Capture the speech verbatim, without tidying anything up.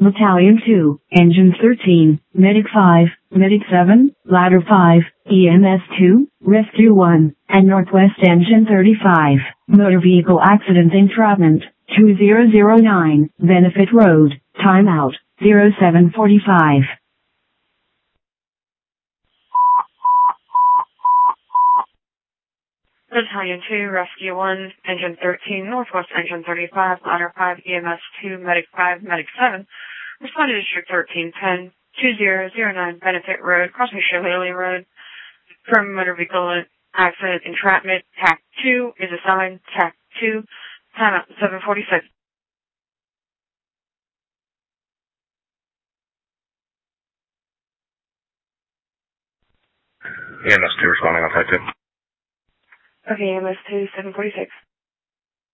Battalion two, Engine thirteen, Medic five, Medic seven, Ladder five, E M S two, Rescue one, and Northwest Engine thirty-five. Motor Vehicle Accident Entrapment, two zero zero nine, Benefit Road, Timeout, zero seven forty-five. Battalion two, Rescue one, Engine thirteen, Northwest Engine thirty-five, Ladder five, E M S two, Medic five, Medic seven. Respond to District thirteen ten, two zero zero nine, Benefit Road, crossing Shillelagh Road. From Motor Vehicle Accident Entrapment, T A C two is assigned, T A C two, timeout seven forty-six. E M S two responding on site two. Okay, E M S two, seven forty-six.